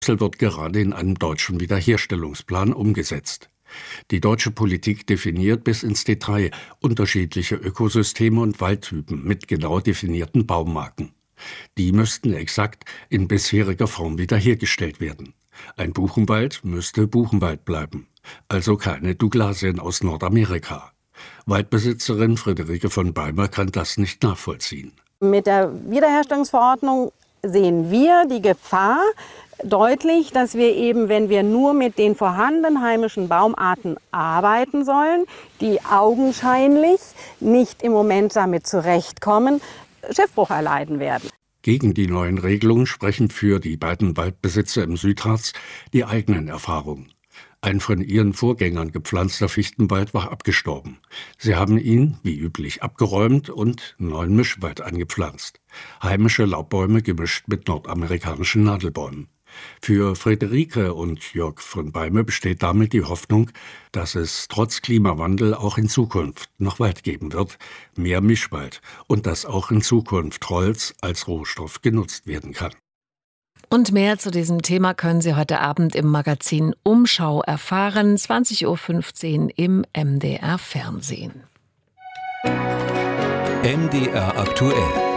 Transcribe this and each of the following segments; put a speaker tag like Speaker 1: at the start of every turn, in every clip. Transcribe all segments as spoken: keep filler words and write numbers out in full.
Speaker 1: wird gerade in einem deutschen Wiederherstellungsplan umgesetzt. Die deutsche Politik definiert bis ins Detail unterschiedliche Ökosysteme und Waldtypen mit genau definierten Baummarken. Die müssten exakt in bisheriger Form wiederhergestellt werden. Ein Buchenwald müsste Buchenwald bleiben, also keine Douglasien aus Nordamerika. Waldbesitzerin Friederike von Beimer kann das nicht nachvollziehen.
Speaker 2: Mit der Wiederherstellungsverordnung sehen wir die Gefahr deutlich, dass wir eben, wenn wir nur mit den vorhandenen heimischen Baumarten arbeiten sollen, die augenscheinlich nicht im Moment damit zurechtkommen, Schiffbruch erleiden werden.
Speaker 1: Gegen die neuen Regelungen sprechen für die beiden Waldbesitzer im Südharz die eigenen Erfahrungen. Ein von ihren Vorgängern gepflanzter Fichtenwald war abgestorben. Sie haben ihn, wie üblich, abgeräumt und neuen Mischwald angepflanzt. Heimische Laubbäume gemischt mit nordamerikanischen Nadelbäumen. Für Friederike und Jörg von Beimer besteht damit die Hoffnung, dass es trotz Klimawandel auch in Zukunft noch Wald geben wird, mehr Mischwald, und dass auch in Zukunft Holz als Rohstoff genutzt werden kann.
Speaker 3: Und mehr zu diesem Thema können Sie heute Abend im Magazin Umschau erfahren, zwanzig Uhr fünfzehn im M D R Fernsehen.
Speaker 4: M D R aktuell.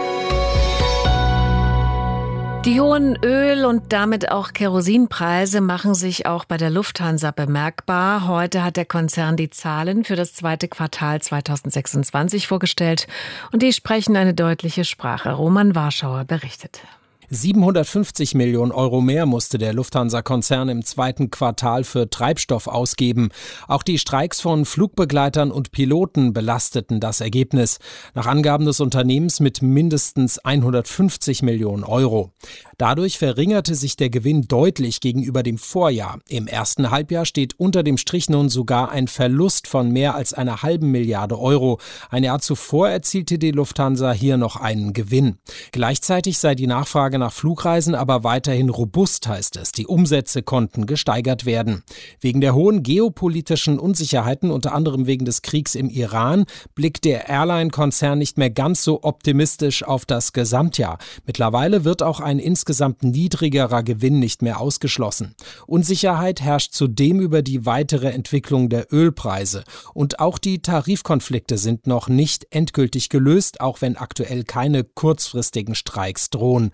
Speaker 3: Die hohen Öl- und damit auch Kerosinpreise machen sich auch bei der Lufthansa bemerkbar. Heute hat der Konzern die Zahlen für das zweite Quartal zweitausendsechsundzwanzig vorgestellt und die sprechen eine deutliche Sprache. Roman Warschauer berichtet.
Speaker 5: siebenhundertfünfzig Millionen Euro mehr musste der Lufthansa-Konzern im zweiten Quartal für Treibstoff ausgeben. Auch die Streiks von Flugbegleitern und Piloten belasteten das Ergebnis. Nach Angaben des Unternehmens mit mindestens hundertfünfzig Millionen Euro. Dadurch verringerte sich der Gewinn deutlich gegenüber dem Vorjahr. Im ersten Halbjahr steht unter dem Strich nun sogar ein Verlust von mehr als einer halben Milliarde Euro. Ein Jahr zuvor erzielte die Lufthansa hier noch einen Gewinn. Gleichzeitig sei die Nachfrage nach Flugreisen aber weiterhin robust, heißt es. Die Umsätze konnten gesteigert werden. Wegen der hohen geopolitischen Unsicherheiten, unter anderem wegen des Kriegs im Iran, blickt der Airline-Konzern nicht mehr ganz so optimistisch auf das Gesamtjahr. Mittlerweile wird auch ein insgesamt niedrigerer Gewinn nicht mehr ausgeschlossen. Unsicherheit herrscht zudem über die weitere Entwicklung der Ölpreise. Und auch die Tarifkonflikte sind noch nicht endgültig gelöst, auch wenn aktuell keine kurzfristigen Streiks drohen.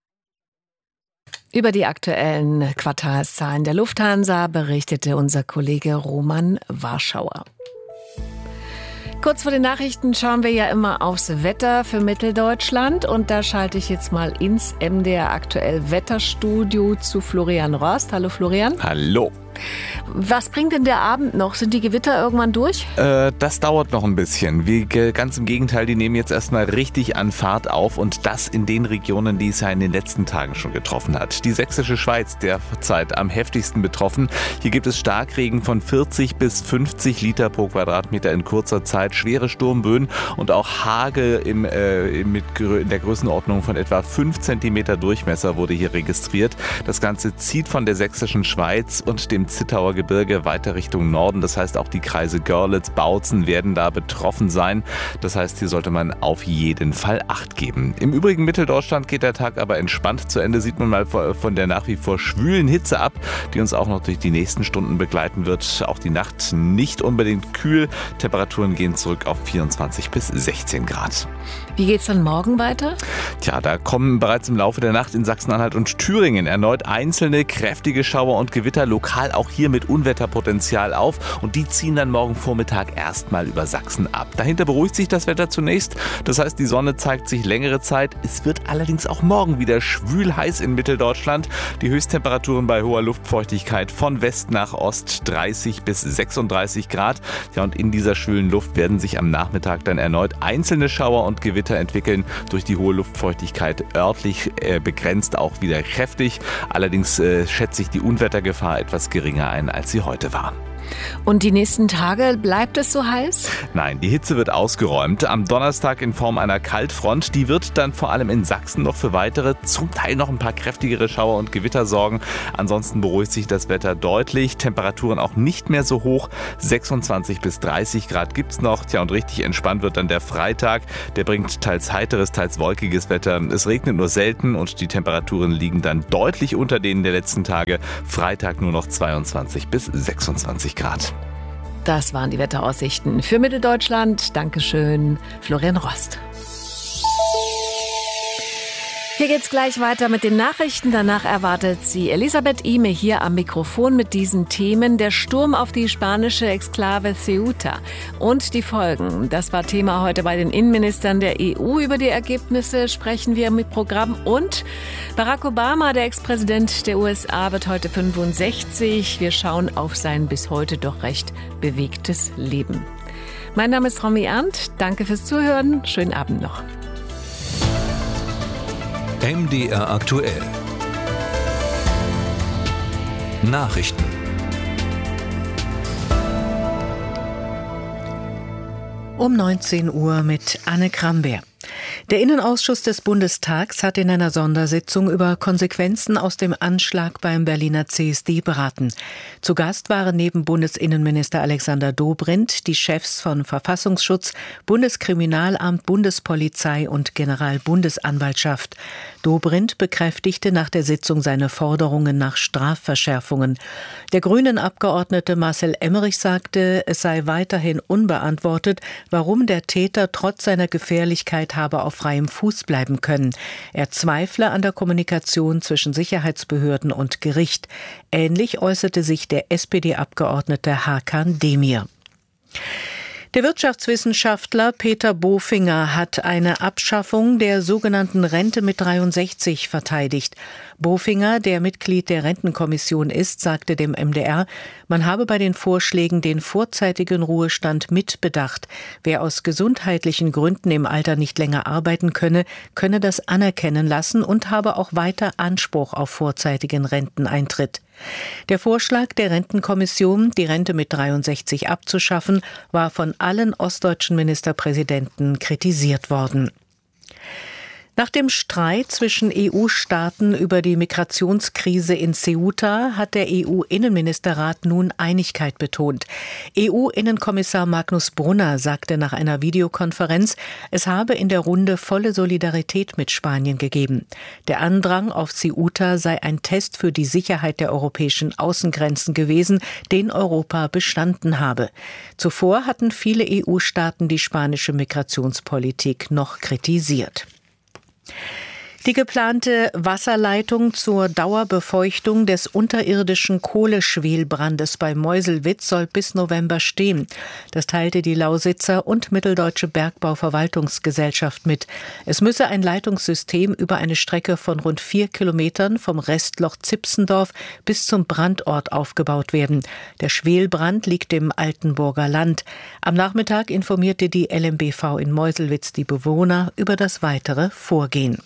Speaker 3: Über die aktuellen Quartalszahlen der Lufthansa berichtete unser Kollege Roman Warschauer. Kurz vor den Nachrichten schauen wir ja immer aufs Wetter für Mitteldeutschland und da schalte ich jetzt mal ins M D R aktuell Wetterstudio zu Florian Rost. Hallo Florian.
Speaker 6: Hallo.
Speaker 3: Was bringt denn der Abend noch? Sind die Gewitter irgendwann durch?
Speaker 6: Äh, das dauert noch ein bisschen. Wie, ganz im Gegenteil, die nehmen jetzt erstmal richtig an Fahrt auf und das in den Regionen, die es ja in den letzten Tagen schon getroffen hat. Die sächsische Schweiz derzeit am heftigsten betroffen. Hier gibt es Starkregen von vierzig bis fünfzig Liter pro Quadratmeter in kurzer Zeit, schwere Sturmböen und auch Hagel im, äh, mit, in der Größenordnung von etwa fünf Zentimeter Durchmesser wurde hier registriert. Das Ganze zieht von der sächsischen Schweiz und dem Zittauer Gebirge weiter Richtung Norden. Das heißt, auch die Kreise Görlitz, Bautzen werden da betroffen sein. Das heißt, hier sollte man auf jeden Fall Acht geben. Im übrigen Mitteldeutschland geht der Tag aber entspannt zu Ende. Sieht man mal von der nach wie vor schwülen Hitze ab, die uns auch noch durch die nächsten Stunden begleiten wird. Auch die Nacht nicht unbedingt kühl. Temperaturen gehen zurück auf vierundzwanzig bis sechzehn Grad.
Speaker 3: Wie geht's dann morgen weiter?
Speaker 6: Tja, da kommen bereits im Laufe der Nacht in Sachsen-Anhalt und Thüringen erneut einzelne kräftige Schauer und Gewitter, lokal auch hier mit Unwetterpotenzial auf und die ziehen dann morgen Vormittag erstmal über Sachsen ab. Dahinter beruhigt sich das Wetter zunächst, das heißt, die Sonne zeigt sich längere Zeit. Es wird allerdings auch morgen wieder schwül heiß in Mitteldeutschland. Die Höchsttemperaturen bei hoher Luftfeuchtigkeit von West nach Ost dreißig bis sechsunddreißig Grad. Ja, und in dieser schwülen Luft werden sich am Nachmittag dann erneut einzelne Schauer und Gewitter entwickeln. Durch die hohe Luftfeuchtigkeit örtlich äh, begrenzt auch wieder kräftig. Allerdings äh, schätze ich die Unwettergefahr etwas geringer ein, als sie heute war.
Speaker 3: Und die nächsten Tage bleibt es so heiß?
Speaker 6: Nein, die Hitze wird ausgeräumt. Am Donnerstag in Form einer Kaltfront. Die wird dann vor allem in Sachsen noch für weitere, zum Teil noch ein paar kräftigere Schauer und Gewitter sorgen. Ansonsten beruhigt sich das Wetter deutlich. Temperaturen auch nicht mehr so hoch. sechsundzwanzig bis dreißig Grad gibt's noch. Tja, und richtig entspannt wird dann der Freitag. Der bringt teils heiteres, teils wolkiges Wetter. Es regnet nur selten und die Temperaturen liegen dann deutlich unter denen der letzten Tage. Freitag nur noch zweiundzwanzig bis sechsundzwanzig Grad.
Speaker 3: Das waren die Wetteraussichten für Mitteldeutschland. Dankeschön, Florian Rost. Hier geht's gleich weiter mit den Nachrichten. Danach erwartet Sie Elisabeth Ihme hier am Mikrofon mit diesen Themen. Der Sturm auf die spanische Exklave Ceuta und die Folgen. Das war Thema heute bei den Innenministern der E U. Über die Ergebnisse sprechen wir mit Programm. Und Barack Obama, der Ex-Präsident der U S A, wird heute fünfundsechzig. Wir schauen auf sein bis heute doch recht bewegtes Leben. Mein Name ist Romy Ernst. Danke fürs Zuhören. Schönen Abend noch.
Speaker 4: M D R aktuell. Nachrichten.
Speaker 7: Um neunzehn Uhr mit Anne Krambeer. Der Innenausschuss des Bundestags hat in einer Sondersitzung über Konsequenzen aus dem Anschlag beim Berliner C S D beraten. Zu Gast waren neben Bundesinnenminister Alexander Dobrindt die Chefs von Verfassungsschutz, Bundeskriminalamt, Bundespolizei und Generalbundesanwaltschaft. Dobrindt bekräftigte nach der Sitzung seine Forderungen nach Strafverschärfungen. Der Grünen-Abgeordnete Marcel Emmerich sagte, es sei weiterhin unbeantwortet, warum der Täter trotz seiner Gefährlichkeit habe auf freiem Fuß bleiben können. Er zweifle an der Kommunikation zwischen Sicherheitsbehörden und Gericht. Ähnlich äußerte sich der S P D-Abgeordnete Hakan Demir. Der Wirtschaftswissenschaftler Peter Bofinger hat eine Abschaffung der sogenannten Rente mit dreiundsechzig verteidigt. Bofinger, der Mitglied der Rentenkommission ist, sagte dem M D R, man habe bei den Vorschlägen den vorzeitigen Ruhestand mitbedacht. Wer aus gesundheitlichen Gründen im Alter nicht länger arbeiten könne, könne das anerkennen lassen und habe auch weiter Anspruch auf vorzeitigen Renteneintritt. Der Vorschlag der Rentenkommission, die Rente mit dreiundsechzig abzuschaffen, war von allen ostdeutschen Ministerpräsidenten kritisiert worden. Nach dem Streit zwischen E U-Staaten über die Migrationskrise in Ceuta hat der E U-Innenministerrat nun Einigkeit betont. E U-Innenkommissar Magnus Brunner sagte nach einer Videokonferenz, es habe in der Runde volle Solidarität mit Spanien gegeben. Der Andrang auf Ceuta sei ein Test für die Sicherheit der europäischen Außengrenzen gewesen, den Europa bestanden habe. Zuvor hatten viele E U-Staaten die spanische Migrationspolitik noch kritisiert. Die geplante Wasserleitung zur Dauerbefeuchtung des unterirdischen Kohleschwelbrandes bei Meuselwitz soll bis November stehen. Das teilte die Lausitzer und Mitteldeutsche Bergbauverwaltungsgesellschaft mit. Es müsse ein Leitungssystem über eine Strecke von rund vier Kilometern vom Restloch Zipsendorf bis zum Brandort aufgebaut werden. Der Schwelbrand liegt im Altenburger Land. Am Nachmittag informierte die L M B V in Meuselwitz die Bewohner über das weitere Vorgehen.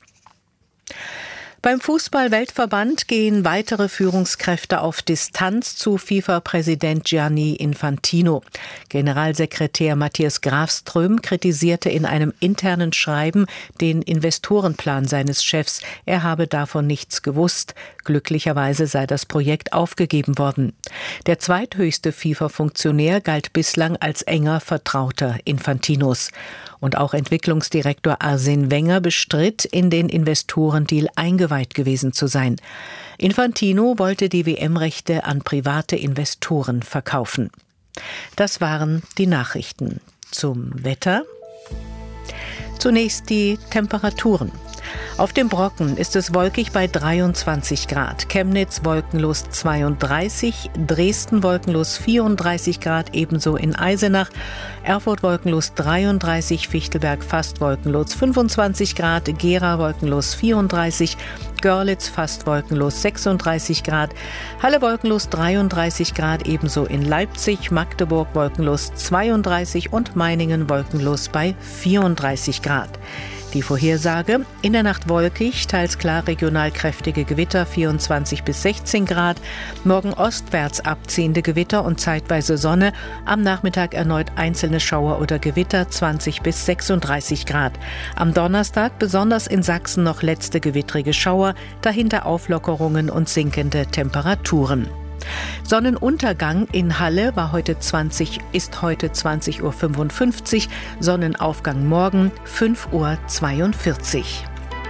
Speaker 7: Beim Fußball-Weltverband gehen weitere Führungskräfte auf Distanz zu FIFA-Präsident Gianni Infantino. Generalsekretär Matthias Grafström kritisierte in einem internen Schreiben den Investorenplan seines Chefs. Er habe davon nichts gewusst. Glücklicherweise sei das Projekt aufgegeben worden. Der zweithöchste FIFA-Funktionär galt bislang als enger Vertrauter Infantinos. Und auch Entwicklungsdirektor Arsene Wenger bestritt, in den Investorendeal eingeweiht gewesen zu sein. Infantino wollte die W M-Rechte an private Investoren verkaufen. Das waren die Nachrichten. Zum Wetter. Zunächst die Temperaturen. Auf dem Brocken ist es wolkig bei dreiundzwanzig Grad, Chemnitz wolkenlos zweiunddreißig, Dresden wolkenlos vierunddreißig Grad, ebenso in Eisenach, Erfurt wolkenlos dreiunddreißig, Fichtelberg fast wolkenlos fünfundzwanzig Grad, Gera wolkenlos vierunddreißig, Görlitz fast wolkenlos sechsunddreißig Grad, Halle wolkenlos dreiunddreißig Grad, ebenso in Leipzig, Magdeburg wolkenlos zweiunddreißig und Meiningen wolkenlos bei vierunddreißig Grad. Die Vorhersage: in der Nacht wolkig, teils klar regional kräftige Gewitter, vierundzwanzig bis sechzehn Grad. Morgen ostwärts abziehende Gewitter und zeitweise Sonne. Am Nachmittag erneut einzelne Schauer oder Gewitter, zwanzig bis sechsunddreißig Grad. Am Donnerstag besonders in Sachsen noch letzte gewittrige Schauer, dahinter Auflockerungen und sinkende Temperaturen. Sonnenuntergang in Halle war heute zwanzig, ist heute zwanzig Uhr fünfundfünfzig, Sonnenaufgang morgen fünf Uhr zweiundvierzig.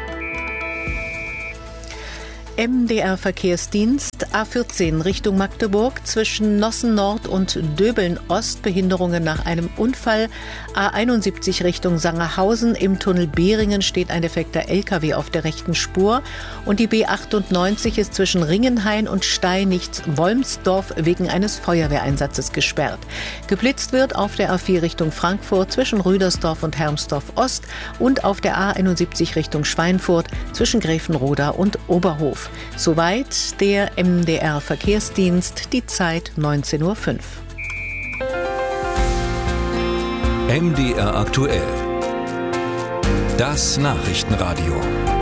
Speaker 7: M D R-Verkehrsdienst A vierzehn Richtung Magdeburg zwischen Nossen Nord und Döbeln Ost, Behinderungen nach einem Unfall. A einundsiebzig Richtung Sangerhausen, im Tunnel Behringen steht ein defekter L K W auf der rechten Spur. Und die B achtundneunzig ist zwischen Ringenhain und Steinichts-Wolmsdorf wegen eines Feuerwehreinsatzes gesperrt. Geblitzt wird auf der A vier Richtung Frankfurt zwischen Rüdersdorf und Hermsdorf Ost und auf der A einundsiebzig Richtung Schweinfurt zwischen Grevenroda und Oberhof. Soweit der M D R-Verkehrsdienst, die Zeit neunzehn Uhr fünf.
Speaker 4: M D R aktuell. Das Nachrichtenradio.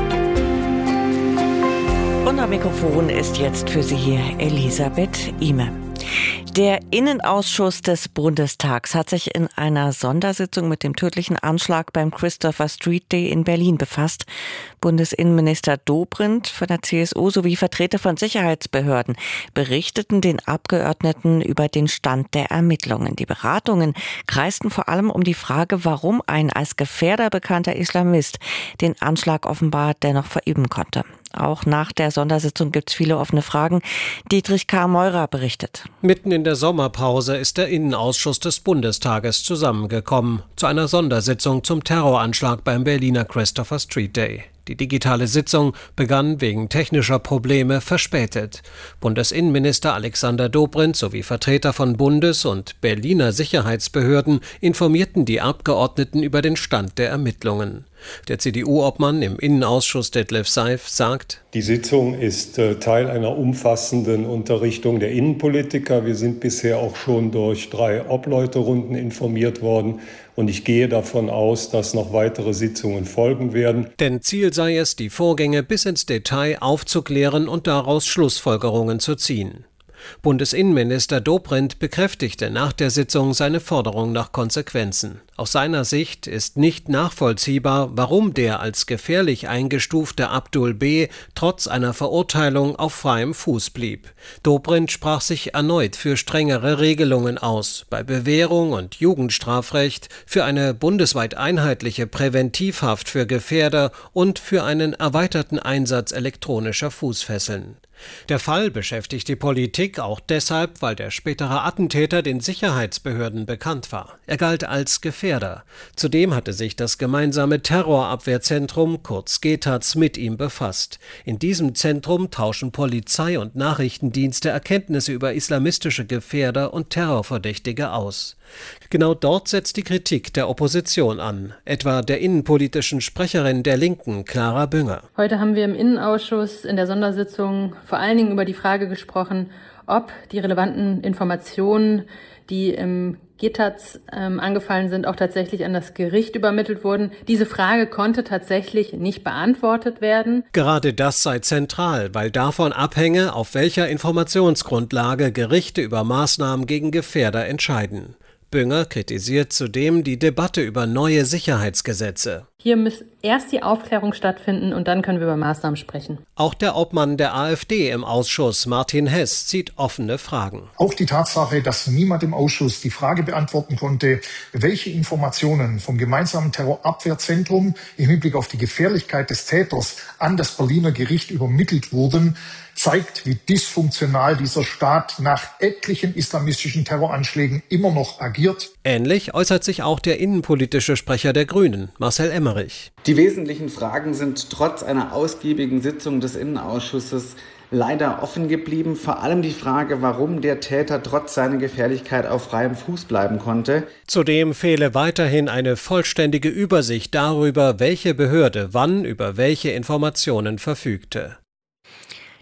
Speaker 8: Und am Mikrofon ist jetzt für Sie hier Elisabeth Ihme. Der Innenausschuss des Bundestags hat sich in einer Sondersitzung mit dem tödlichen Anschlag beim Christopher Street Day in Berlin befasst. Bundesinnenminister Dobrindt von der C S U sowie Vertreter von Sicherheitsbehörden berichteten den Abgeordneten über den Stand der Ermittlungen. Die Beratungen kreisten vor allem um die Frage, warum ein als Gefährder bekannter Islamist den Anschlag offenbar dennoch verüben konnte. Auch nach der Sondersitzung gibt es viele offene Fragen. Dietrich K. Meurer berichtet.
Speaker 5: Mitten in der Sommerpause ist der Innenausschuss des Bundestages zusammengekommen zu einer Sondersitzung zum Terroranschlag beim Berliner Christopher Street Day. Die digitale Sitzung begann wegen technischer Probleme verspätet. Bundesinnenminister Alexander Dobrindt sowie Vertreter von Bundes- und Berliner Sicherheitsbehörden informierten die Abgeordneten über den Stand der Ermittlungen. Der C D U-Obmann im Innenausschuss Detlef Seif sagt:
Speaker 9: Die Sitzung ist äh, Teil einer umfassenden Unterrichtung der Innenpolitiker. Wir sind bisher auch schon durch drei Obleuterunden informiert worden. Und ich gehe davon aus, dass noch weitere Sitzungen folgen werden.
Speaker 5: Denn Ziel sei es, die Vorgänge bis ins Detail aufzuklären und daraus Schlussfolgerungen zu ziehen. Bundesinnenminister Dobrindt bekräftigte nach der Sitzung seine Forderung nach Konsequenzen. Aus seiner Sicht ist nicht nachvollziehbar, warum der als gefährlich eingestufte Abdul B. trotz einer Verurteilung auf freiem Fuß blieb. Dobrindt sprach sich erneut für strengere Regelungen aus, bei Bewährung und Jugendstrafrecht, für eine bundesweit einheitliche Präventivhaft für Gefährder und für einen erweiterten Einsatz elektronischer Fußfesseln. Der Fall beschäftigt die Politik auch deshalb, weil der spätere Attentäter den Sicherheitsbehörden bekannt war. Er galt als Gefährder. Zudem hatte sich das gemeinsame Terrorabwehrzentrum, kurz G T A Z, mit ihm befasst. In diesem Zentrum tauschen Polizei und Nachrichtendienste Erkenntnisse über islamistische Gefährder und Terrorverdächtige aus. Genau dort setzt die Kritik der Opposition an, etwa der innenpolitischen Sprecherin der Linken, Clara Bünger.
Speaker 10: Heute haben wir im Innenausschuss in der Sondersitzung vor allen Dingen über die Frage gesprochen, ob die relevanten Informationen, die im G T A Z ähm, angefallen sind, auch tatsächlich an das Gericht übermittelt wurden. Diese Frage konnte tatsächlich nicht beantwortet werden.
Speaker 5: Gerade das sei zentral, weil davon abhänge, auf welcher Informationsgrundlage Gerichte über Maßnahmen gegen Gefährder entscheiden. Bünger kritisiert zudem die Debatte über neue Sicherheitsgesetze.
Speaker 10: Hier muss erst die Aufklärung stattfinden und dann können wir über Maßnahmen sprechen.
Speaker 5: Auch der Obmann der AfD im Ausschuss, Martin Hess, zieht offene Fragen.
Speaker 11: Auch die Tatsache, dass niemand im Ausschuss die Frage beantworten konnte, welche Informationen vom gemeinsamen Terrorabwehrzentrum im Hinblick auf die Gefährlichkeit des Täters an das Berliner Gericht übermittelt wurden, zeigt, wie dysfunktional dieser Staat nach etlichen islamistischen Terroranschlägen immer noch agiert.
Speaker 5: Ähnlich äußert sich auch der innenpolitische Sprecher der Grünen, Marcel Emmerich.
Speaker 12: Die wesentlichen Fragen sind trotz einer ausgiebigen Sitzung des Innenausschusses leider offen geblieben. Vor allem die Frage, warum der Täter trotz seiner Gefährlichkeit auf freiem Fuß bleiben konnte.
Speaker 5: Zudem fehle weiterhin eine vollständige Übersicht darüber, welche Behörde wann über welche Informationen verfügte.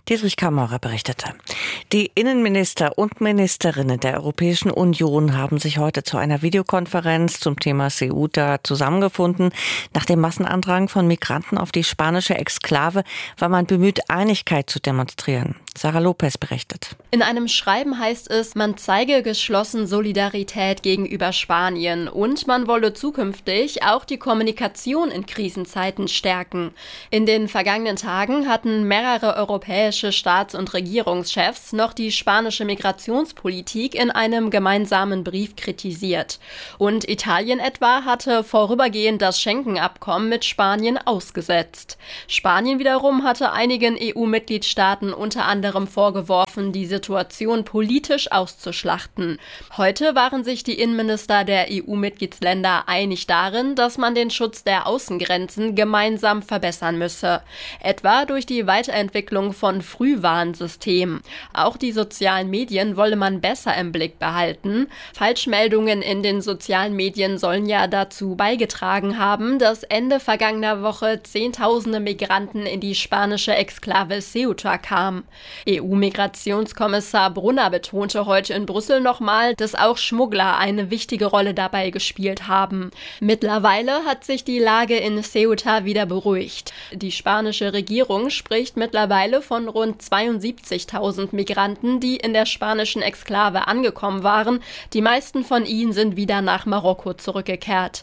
Speaker 8: Dietrich Kamaurer berichtete. Die Innenminister und Ministerinnen der Europäischen Union haben sich heute zu einer Videokonferenz zum Thema Ceuta zusammengefunden. Nach dem Massenandrang von Migranten auf die spanische Exklave war man bemüht, Einigkeit zu demonstrieren. Sarah Lopez berichtet.
Speaker 13: In einem Schreiben heißt es, man zeige geschlossen Solidarität gegenüber Spanien und man wolle zukünftig auch die Kommunikation in Krisenzeiten stärken. In den vergangenen Tagen hatten mehrere europäische Staats- und Regierungschefs noch die spanische Migrationspolitik in einem gemeinsamen Brief kritisiert. Und Italien etwa hatte vorübergehend das Schengen-Abkommen mit Spanien ausgesetzt. Spanien wiederum hatte einigen E U-Mitgliedstaaten unter anderem vorgeworfen, die Situation politisch auszuschlachten. Heute waren sich die Innenminister der E U-Mitgliedsländer einig darin, dass man den Schutz der Außengrenzen gemeinsam verbessern müsse. Etwa durch die Weiterentwicklung von Frühwarnsystemen. Auch die sozialen Medien wolle man besser im Blick behalten. Falschmeldungen in den sozialen Medien sollen ja dazu beigetragen haben, dass Ende vergangener Woche Zehntausende Migranten in die spanische Exklave Ceuta kamen. E U-Migrationskommissar Brunner betonte heute in Brüssel nochmal, dass auch Schmuggler eine wichtige Rolle dabei gespielt haben. Mittlerweile hat sich die Lage in Ceuta wieder beruhigt. Die spanische Regierung spricht mittlerweile von rund zweiundsiebzigtausend Migranten, die in der spanischen Exklave angekommen waren. Die meisten von ihnen sind wieder nach Marokko zurückgekehrt.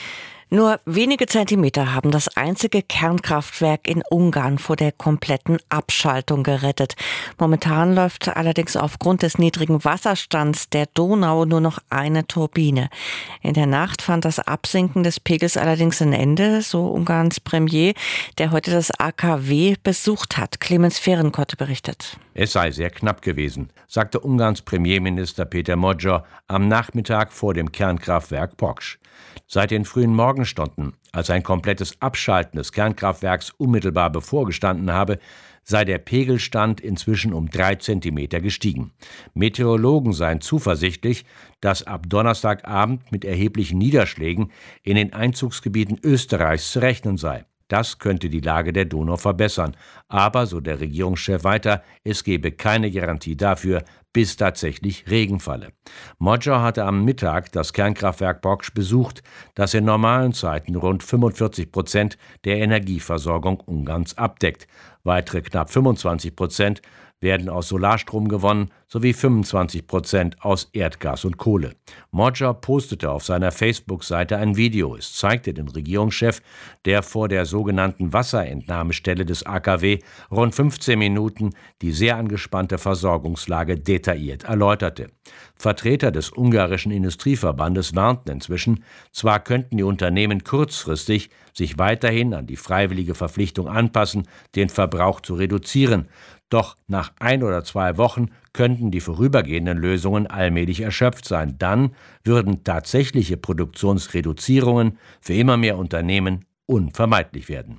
Speaker 8: Nur wenige Zentimeter haben das einzige Kernkraftwerk in Ungarn vor der kompletten Abschaltung gerettet. Momentan läuft allerdings aufgrund des niedrigen Wasserstands der Donau nur noch eine Turbine. In der Nacht fand das Absinken des Pegels allerdings ein Ende, so Ungarns Premier, der heute das A K W besucht hat. Clemens Fehrenkotte berichtet.
Speaker 14: Es sei sehr knapp gewesen, sagte Ungarns Premierminister Péter Magyar am Nachmittag vor dem Kernkraftwerk Poksch. Seit den frühen Morgenstunden, als ein komplettes Abschalten des Kernkraftwerks unmittelbar bevorgestanden habe, sei der Pegelstand inzwischen um drei Zentimeter gestiegen. Meteorologen seien zuversichtlich, dass ab Donnerstagabend mit erheblichen Niederschlägen in den Einzugsgebieten Österreichs zu rechnen sei. Das könnte die Lage der Donau verbessern. Aber, so der Regierungschef weiter, es gebe keine Garantie dafür, bis tatsächlich Regen falle. Magyar hatte am Mittag das Kernkraftwerk Poksch besucht, das in normalen Zeiten rund fünfundvierzig Prozent der Energieversorgung Ungarns abdeckt. Weitere knapp fünfundzwanzig Prozent werden aus Solarstrom gewonnen, sowie fünfundzwanzig Prozent aus Erdgas und Kohle. Magyar postete auf seiner Facebook-Seite ein Video. Es zeigte den Regierungschef, der vor der sogenannten Wasserentnahmestelle des A K W rund fünfzehn Minuten die sehr angespannte Versorgungslage detailliert erläuterte. Vertreter des ungarischen Industrieverbandes warnten inzwischen, zwar könnten die Unternehmen kurzfristig sich weiterhin an die freiwillige Verpflichtung anpassen, den Verbrauch zu reduzieren, doch nach ein oder zwei Wochen könnten die vorübergehenden Lösungen allmählich erschöpft sein. Dann würden tatsächliche Produktionsreduzierungen für immer mehr Unternehmen unvermeidlich werden.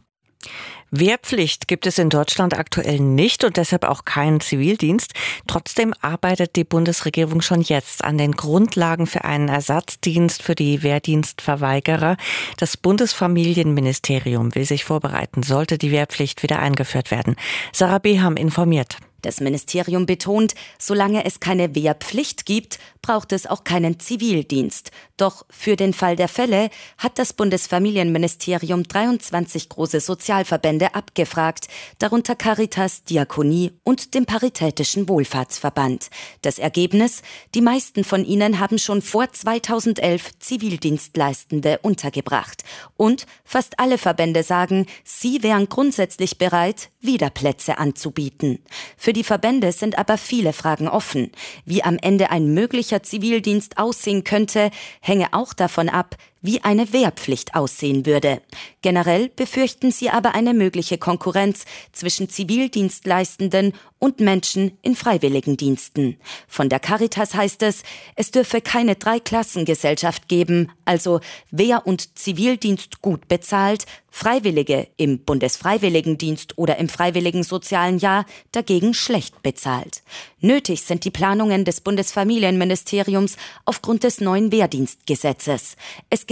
Speaker 8: Wehrpflicht gibt es in Deutschland aktuell nicht und deshalb auch keinen Zivildienst. Trotzdem arbeitet die Bundesregierung schon jetzt an den Grundlagen für einen Ersatzdienst für die Wehrdienstverweigerer. Das Bundesfamilienministerium will sich vorbereiten, sollte die Wehrpflicht wieder eingeführt werden. Sarah Beham informiert.
Speaker 15: Das Ministerium betont, solange es keine Wehrpflicht gibt, braucht es auch keinen Zivildienst. Doch für den Fall der Fälle hat das Bundesfamilienministerium dreiundzwanzig große Sozialverbände abgefragt, darunter Caritas, Diakonie und dem Paritätischen Wohlfahrtsverband. Das Ergebnis? Die meisten von ihnen haben schon vor zweitausendelf Zivildienstleistende untergebracht. Und fast alle Verbände sagen, sie wären grundsätzlich bereit, wieder Plätze anzubieten. Für die Verbände sind aber viele Fragen offen. Wie am Ende ein möglicher Zivildienst aussehen könnte, hänge auch davon ab, wie eine Wehrpflicht aussehen würde. Generell befürchten sie aber eine mögliche Konkurrenz zwischen Zivildienstleistenden und Menschen in Freiwilligendiensten. Von der Caritas heißt es, es dürfe keine Dreiklassengesellschaft geben, also Wehr- und Zivildienst gut bezahlt, Freiwillige im Bundesfreiwilligendienst oder im Freiwilligen Sozialen Jahr dagegen schlecht bezahlt. Nötig sind die Planungen des Bundesfamilienministeriums aufgrund des neuen Wehrdienstgesetzes. Es gilt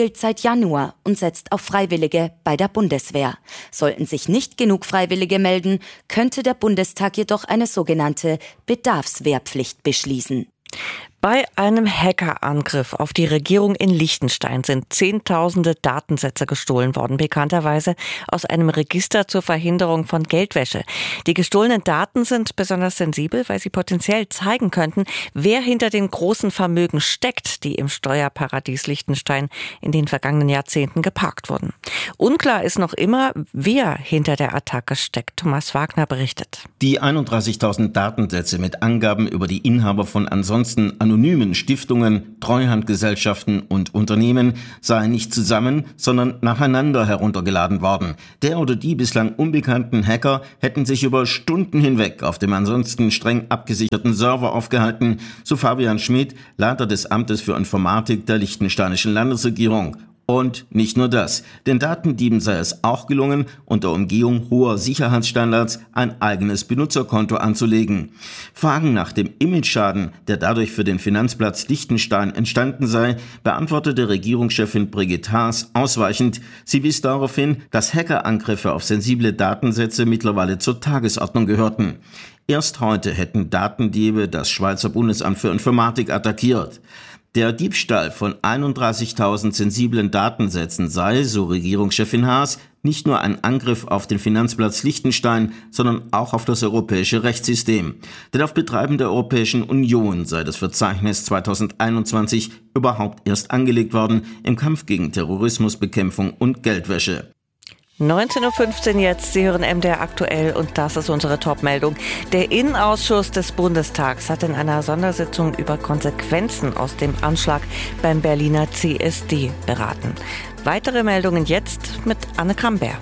Speaker 15: gilt seit Januar und setzt auf Freiwillige bei der Bundeswehr. Sollten sich nicht genug Freiwillige melden, könnte der Bundestag jedoch eine sogenannte Bedarfswehrpflicht beschließen.
Speaker 8: Bei einem Hackerangriff auf die Regierung in Liechtenstein sind Zehntausende Datensätze gestohlen worden, bekannterweise aus einem Register zur Verhinderung von Geldwäsche. Die gestohlenen Daten sind besonders sensibel, weil sie potenziell zeigen könnten, wer hinter den großen Vermögen steckt, die im Steuerparadies Liechtenstein in den vergangenen Jahrzehnten geparkt wurden. Unklar ist noch immer, wer hinter der Attacke steckt. Thomas Wagner berichtet.
Speaker 16: Die einunddreißigtausend Datensätze mit Angaben über die Inhaber von ansonsten anonymen Stiftungen, Treuhandgesellschaften und Unternehmen seien nicht zusammen, sondern nacheinander heruntergeladen worden. Der oder die bislang unbekannten Hacker hätten sich über Stunden hinweg auf dem ansonsten streng abgesicherten Server aufgehalten, so Fabian Schmidt, Leiter des Amtes für Informatik der liechtensteinischen Landesregierung. Und nicht nur das, den Datendieben sei es auch gelungen, unter Umgehung hoher Sicherheitsstandards ein eigenes Benutzerkonto anzulegen. Fragen nach dem Imageschaden, der dadurch für den Finanzplatz Liechtenstein entstanden sei, beantwortete Regierungschefin Brigitte Haas ausweichend. Sie wies darauf hin, dass Hackerangriffe auf sensible Datensätze mittlerweile zur Tagesordnung gehörten. Erst heute hätten Datendiebe das Schweizer Bundesamt für Informatik attackiert. Der Diebstahl von einunddreißigtausend sensiblen Datensätzen sei, so Regierungschefin Haas, nicht nur ein Angriff auf den Finanzplatz Liechtenstein, sondern auch auf das europäische Rechtssystem. Denn auf Betreiben der Europäischen Union sei das Verzeichnis zweitausendeinundzwanzig überhaupt erst angelegt worden im Kampf gegen Terrorismusbekämpfung und Geldwäsche.
Speaker 8: neunzehn Uhr fünfzehn jetzt, Sie hören M D R aktuell und das ist unsere Top-Meldung. Der Innenausschuss des Bundestags hat in einer Sondersitzung über Konsequenzen aus dem Anschlag beim Berliner C S D beraten. Weitere Meldungen jetzt mit Anne Krambert.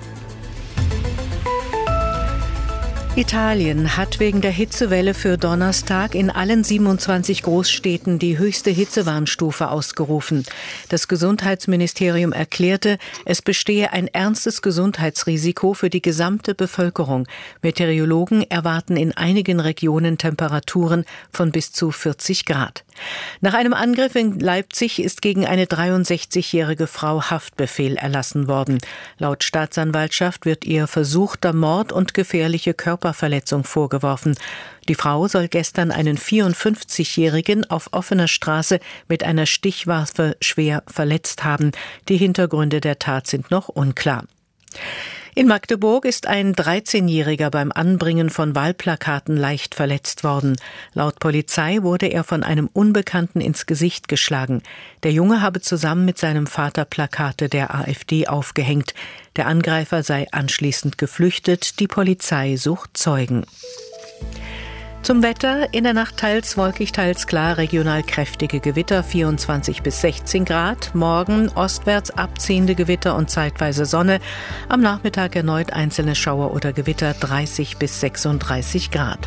Speaker 7: Italien hat wegen der Hitzewelle für Donnerstag in allen siebenundzwanzig Großstädten die höchste Hitzewarnstufe ausgerufen. Das Gesundheitsministerium erklärte, es bestehe ein ernstes Gesundheitsrisiko für die gesamte Bevölkerung. Meteorologen erwarten in einigen Regionen Temperaturen von bis zu vierzig Grad. Nach einem Angriff in Leipzig ist gegen eine dreiundsechzigjährige Frau Haftbefehl erlassen worden. Laut Staatsanwaltschaft wird ihr versuchter Mord und gefährliche Körperverletzung vorgeworfen. Die Frau soll gestern einen vierundfünfzigjährigen auf offener Straße mit einer Stichwaffe schwer verletzt haben. Die Hintergründe der Tat sind noch unklar. In Magdeburg ist ein dreizehnjähriger beim Anbringen von Wahlplakaten leicht verletzt worden. Laut Polizei wurde er von einem Unbekannten ins Gesicht geschlagen. Der Junge habe zusammen mit seinem Vater Plakate der AfD aufgehängt. Der Angreifer sei anschließend geflüchtet. Die Polizei sucht Zeugen. Zum Wetter: in der Nacht teils wolkig, teils klar, regional kräftige Gewitter, vierundzwanzig bis sechzehn Grad. Morgen ostwärts abziehende Gewitter und zeitweise Sonne. Am Nachmittag erneut einzelne Schauer oder Gewitter, dreißig bis sechsunddreißig Grad.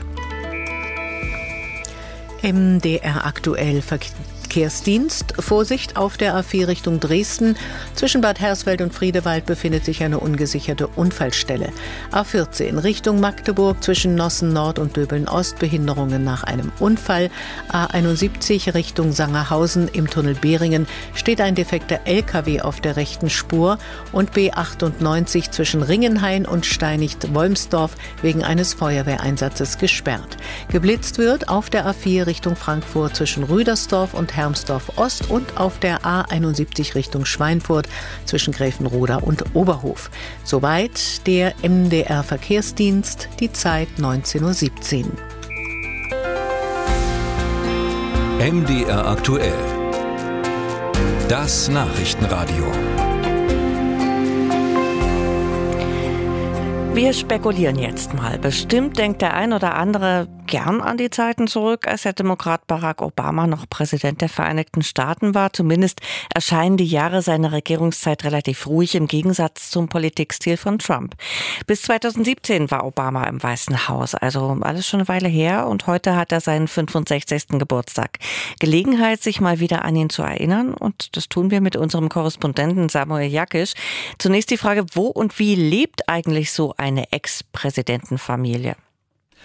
Speaker 7: M D R aktuell Verkehrsdienst. Vorsicht auf der A vier Richtung Dresden. Zwischen Bad Hersfeld und Friedewald befindet sich eine ungesicherte Unfallstelle. A vierzehn Richtung Magdeburg zwischen Nossen Nord und Döbeln Ost. Behinderungen nach einem Unfall. A einundsiebzig Richtung Sangerhausen im Tunnel Behringen steht ein defekter L K W auf der rechten Spur. Und B achtundneunzig zwischen Ringenhain und Steinigt-Wolmsdorf wegen eines Feuerwehreinsatzes gesperrt. Geblitzt wird auf der A vier Richtung Frankfurt zwischen Rüdersdorf und Hermsdorf Ost und auf der A einundsiebzig Richtung Schweinfurt zwischen Gräfenroda und Oberhof. Soweit der M D R Verkehrsdienst, die Zeit neunzehn Uhr siebzehn.
Speaker 4: M D R aktuell. Das Nachrichtenradio.
Speaker 8: Wir spekulieren jetzt mal. Bestimmt denkt der ein oder andere gern an die Zeiten zurück, als der Demokrat Barack Obama noch Präsident der Vereinigten Staaten war. Zumindest erscheinen die Jahre seiner Regierungszeit relativ ruhig im Gegensatz zum Politikstil von Trump. Bis zweitausendsiebzehn war Obama im Weißen Haus, also alles schon eine Weile her, und heute hat er seinen fünfundsechzigsten Geburtstag. Gelegenheit, sich mal wieder an ihn zu erinnern, und das tun wir mit unserem Korrespondenten Samuel Jakisch. Zunächst die Frage, wo und wie lebt eigentlich so eine Ex-Präsidentenfamilie?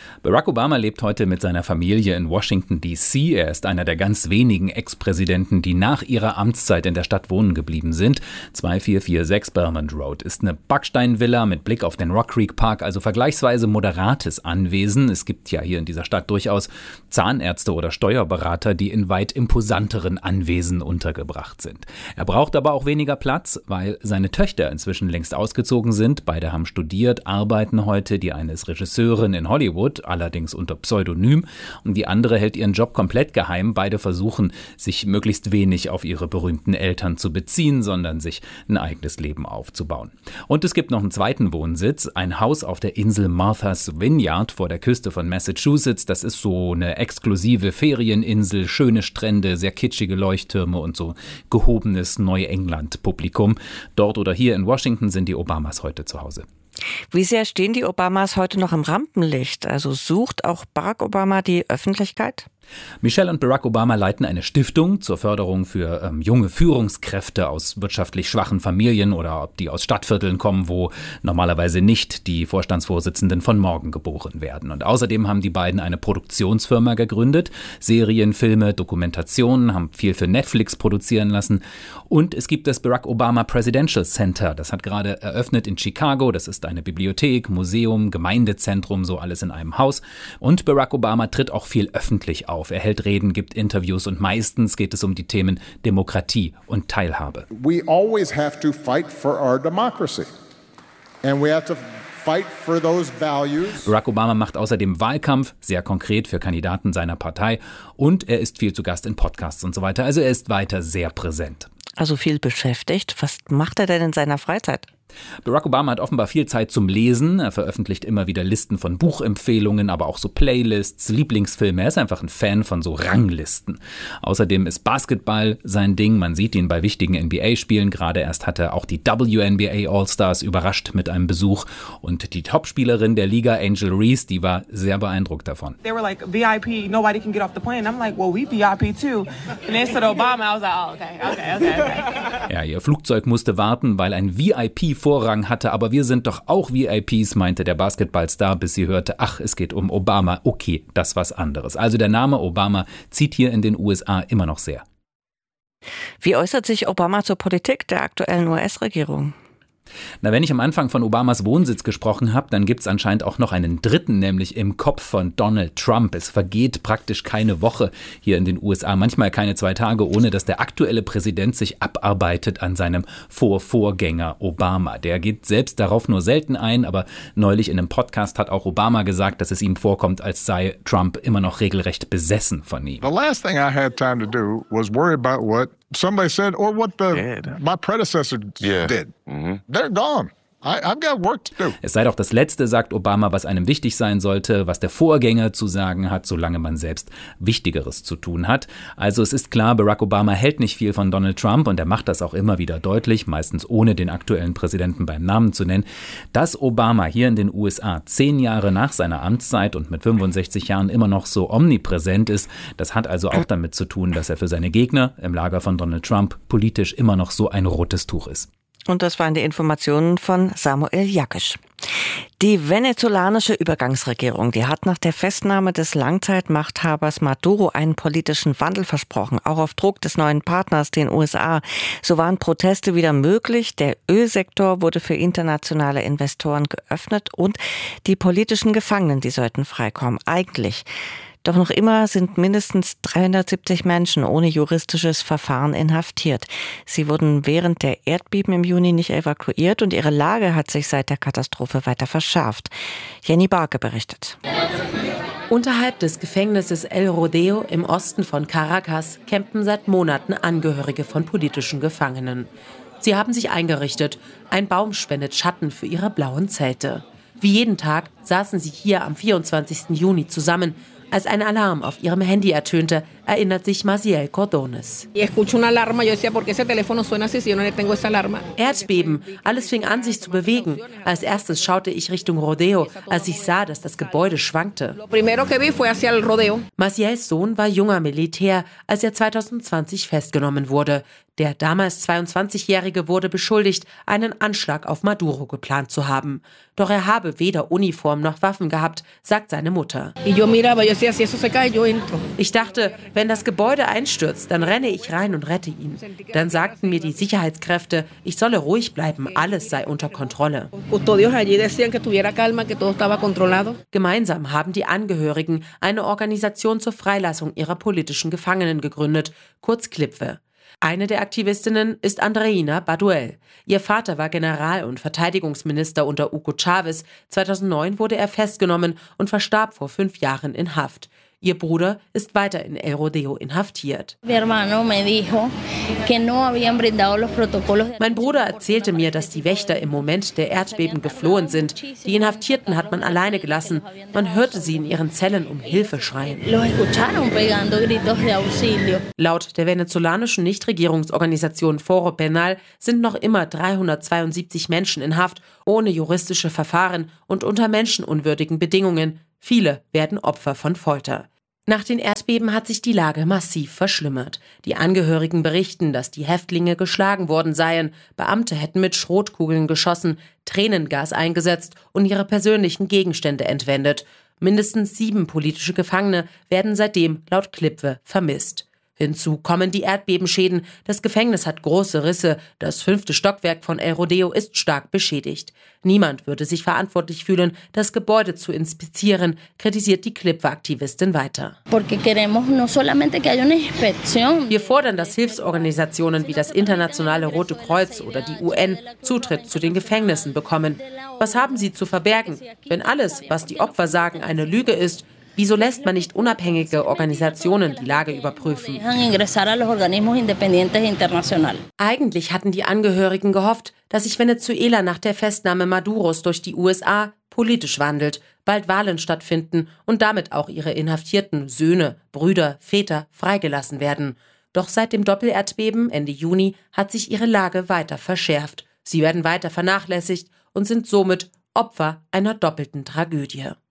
Speaker 17: Barack Obama lebt heute mit seiner Familie in Washington, D C. Er ist einer der ganz wenigen Ex-Präsidenten, die nach ihrer Amtszeit in der Stadt wohnen geblieben sind. zwei vier vier sechs Belmont Road ist eine Backsteinvilla mit Blick auf den Rock Creek Park, also vergleichsweise moderates Anwesen. Es gibt ja hier in dieser Stadt durchaus Zahnärzte oder Steuerberater, die in weit imposanteren Anwesen untergebracht sind. Er braucht aber auch weniger Platz, weil seine Töchter inzwischen längst ausgezogen sind. Beide haben studiert, arbeiten heute. Die eine ist Regisseurin in Hollywood, allerdings unter Pseudonym, und die andere hält ihren Job komplett geheim. Beide versuchen, sich möglichst wenig auf ihre berühmten Eltern zu beziehen, sondern sich ein eigenes Leben aufzubauen. Und es gibt noch einen zweiten Wohnsitz, ein Haus auf der Insel Martha's Vineyard vor der Küste von Massachusetts. Das ist so eine exklusive Ferieninsel, schöne Strände, sehr kitschige Leuchttürme und so gehobenes Neuengland-Publikum. Dort oder hier in Washington sind die Obamas heute zu Hause.
Speaker 8: Wie sehr stehen die Obamas heute noch im Rampenlicht? Also sucht auch Barack Obama die Öffentlichkeit?
Speaker 17: Michelle und Barack Obama leiten eine Stiftung zur Förderung für ähm, junge Führungskräfte aus wirtschaftlich schwachen Familien oder ob die aus Stadtvierteln kommen, wo normalerweise nicht die Vorstandsvorsitzenden von morgen geboren werden. Und außerdem haben die beiden eine Produktionsfirma gegründet. Serien, Filme, Dokumentationen, haben viel für Netflix produzieren lassen. Und es gibt das Barack Obama Presidential Center. Das hat gerade eröffnet in Chicago. Das ist eine Bibliothek, Museum, Gemeindezentrum, so alles in einem Haus. Und Barack Obama tritt auch viel öffentlich auf. Er hält Reden, gibt Interviews und meistens geht es um die Themen Demokratie und Teilhabe.
Speaker 18: We always have to fight for our democracy. And we have to fight for those values.
Speaker 17: Barack Obama macht außerdem Wahlkampf, sehr konkret für Kandidaten seiner Partei, und er ist viel zu Gast in Podcasts und so weiter. Also er ist weiter sehr präsent.
Speaker 8: Also viel beschäftigt. Was macht er denn in seiner Freizeit?
Speaker 17: Barack Obama hat offenbar viel Zeit zum Lesen. Er veröffentlicht immer wieder Listen von Buchempfehlungen, aber auch so Playlists, Lieblingsfilme. Er ist einfach ein Fan von so Ranglisten. Außerdem ist Basketball sein Ding. Man sieht ihn bei wichtigen N B A-Spielen. Gerade erst hat er auch die W N B A All-Stars überrascht mit einem Besuch. Und die Topspielerin der Liga, Angel Reese, die war sehr beeindruckt davon.
Speaker 19: They were like, V I P, nobody can get off the plane. I'm like, well, we V I P too. And they said Obama. I was like, oh, okay, okay, okay, okay.
Speaker 17: Ja, ihr Flugzeug musste warten, weil ein V I P Vorrang hatte, aber wir sind doch auch V I Ps, meinte der Basketballstar, bis sie hörte, ach, es geht um Obama. Okay, das was anderes. Also der Name Obama zieht hier in den U S A immer noch sehr.
Speaker 8: Wie äußert sich Obama zur Politik der aktuellen U S-Regierung?
Speaker 17: Na, wenn ich am Anfang von Obamas Wohnsitz gesprochen habe, dann gibt es anscheinend auch noch einen dritten, nämlich im Kopf von Donald Trump. Es vergeht praktisch keine Woche hier in den U S A, manchmal keine zwei Tage, ohne dass der aktuelle Präsident sich abarbeitet an seinem Vorvorgänger Obama. Der geht selbst darauf nur selten ein, aber neulich in einem Podcast hat auch Obama gesagt, dass es ihm vorkommt, als sei Trump immer noch regelrecht besessen von ihm.
Speaker 18: The last thing I had time to do was worry about what somebody said or what the, my predecessor yeah. did. Mm-hmm. They're gone. I, I've got work to do.
Speaker 17: Es sei doch das Letzte, sagt Obama, was einem wichtig sein sollte, was der Vorgänger zu sagen hat, solange man selbst Wichtigeres zu tun hat. Also es ist klar, Barack Obama hält nicht viel von Donald Trump und er macht das auch immer wieder deutlich, meistens ohne den aktuellen Präsidenten beim Namen zu nennen. Dass Obama hier in den U S A zehn Jahre nach seiner Amtszeit und mit fünfundsechzig Jahren immer noch so omnipräsent ist, das hat also auch damit zu tun, dass er für seine Gegner im Lager von Donald Trump politisch immer noch so ein rotes Tuch ist.
Speaker 8: Und das waren die Informationen von Samuel Jakisch. Die venezolanische Übergangsregierung, die hat nach der Festnahme des Langzeitmachthabers Maduro einen politischen Wandel versprochen, auch auf Druck des neuen Partners, den U S A. So waren Proteste wieder möglich, der Ölsektor wurde für internationale Investoren geöffnet und die politischen Gefangenen, die sollten freikommen. Eigentlich. Doch noch immer sind mindestens dreihundertsiebzig Menschen ohne juristisches Verfahren inhaftiert. Sie wurden während der Erdbeben im Juni nicht evakuiert und ihre Lage hat sich seit der Katastrophe weiter verschärft. Jenny Barke berichtet.
Speaker 20: Unterhalb des Gefängnisses El Rodeo im Osten von Caracas campen seit Monaten Angehörige von politischen Gefangenen. Sie haben sich eingerichtet. Ein Baum spendet Schatten für ihre blauen Zelte. Wie jeden Tag saßen sie hier am vierundzwanzigsten Juni zusammen. Als ein Alarm auf ihrem Handy ertönte, erinnert sich Maciel Cordones. Erdbeben, alles fing an, sich zu bewegen. Als erstes schaute ich Richtung Rodeo, als ich sah, dass das Gebäude schwankte. Maciels Sohn war junger Militär, als er zweitausendzwanzig festgenommen wurde. Der damals zweiundzwanzigjährige wurde beschuldigt, einen Anschlag auf Maduro geplant zu haben. Doch er habe weder Uniform noch Waffen gehabt, sagt seine Mutter. Ich dachte, wenn das Gebäude einstürzt, dann renne ich rein und rette ihn. Dann sagten mir die Sicherheitskräfte, ich solle ruhig bleiben, alles sei unter Kontrolle. Gemeinsam haben die Angehörigen eine Organisation zur Freilassung ihrer politischen Gefangenen gegründet, kurz Clipve. Eine der Aktivistinnen ist Andreina Baduel. Ihr Vater war General- und Verteidigungsminister unter Hugo Chávez. zweitausendneun wurde er festgenommen und verstarb vor fünf Jahren in Haft. Ihr Bruder ist weiter in El Rodeo inhaftiert. Mein Bruder erzählte mir, dass die Wächter im Moment der Erdbeben geflohen sind. Die Inhaftierten hat man alleine gelassen. Man hörte sie in ihren Zellen um Hilfe schreien. Laut der venezolanischen Nichtregierungsorganisation Foro Penal sind noch immer dreihundertzweiundsiebzig Menschen in Haft, ohne juristische Verfahren und unter menschenunwürdigen Bedingungen. Viele werden Opfer von Folter. Nach den Erdbeben hat sich die Lage massiv verschlimmert. Die Angehörigen berichten, dass die Häftlinge geschlagen worden seien, Beamte hätten mit Schrotkugeln geschossen, Tränengas eingesetzt und ihre persönlichen Gegenstände entwendet. Mindestens sieben politische Gefangene werden seitdem laut Clipve vermisst. Hinzu kommen die Erdbebenschäden. Das Gefängnis hat große Risse. Das fünfte Stockwerk von El Rodeo ist stark beschädigt. Niemand würde sich verantwortlich fühlen, das Gebäude zu inspizieren, kritisiert die Clipve-Aktivistin weiter. Wir fordern, dass Hilfsorganisationen wie das Internationale Rote Kreuz oder die U N Zutritt zu den Gefängnissen bekommen. Was haben sie zu verbergen? Wenn alles, was die Opfer sagen, eine Lüge ist, wieso lässt man nicht unabhängige Organisationen die Lage überprüfen? Eigentlich hatten die Angehörigen gehofft, dass sich Venezuela nach der Festnahme Maduros durch die U S A politisch wandelt, bald Wahlen stattfinden und damit auch ihre inhaftierten Söhne, Brüder, Väter freigelassen werden. Doch seit dem Doppelerdbeben Ende Juni hat sich ihre Lage weiter verschärft. Sie werden weiter vernachlässigt und sind somit Opfer einer doppelten Tragödie.